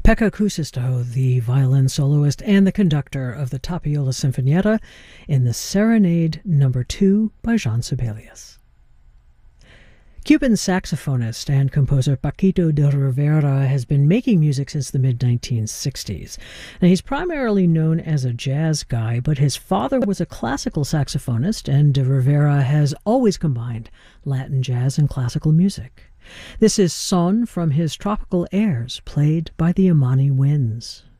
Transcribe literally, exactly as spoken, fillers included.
Pekka Kuusisto, the violin soloist and the conductor of the Tapiola Sinfonietta in the Serenade Number two by Jean Sibelius. Cuban saxophonist and composer Paquito de Rivera has been making music since the mid nineteen sixties. Now, he's primarily known as a jazz guy, but his father was a classical saxophonist, and de Rivera has always combined Latin jazz and classical music. This is Son from his Tropical Airs, played by the Imani Winds.